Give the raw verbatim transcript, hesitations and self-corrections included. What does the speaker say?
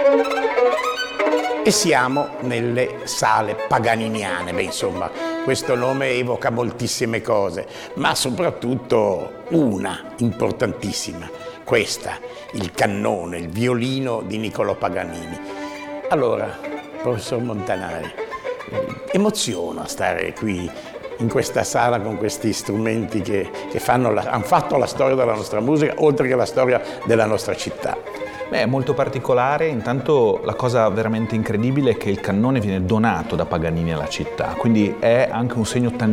E siamo nelle sale paganiniane. Beh, insomma, questo nome evoca moltissime cose, ma soprattutto una importantissima, questa, il cannone, il violino di Niccolò Paganini. Allora, professor Montanari, emoziona stare qui in questa sala con questi strumenti che, che fanno la, hanno fatto la storia della nostra musica, oltre che la storia della nostra città. Beh, è molto particolare. Intanto la cosa veramente incredibile è che il cannone viene donato da Paganini alla città, quindi è anche un segno tangibile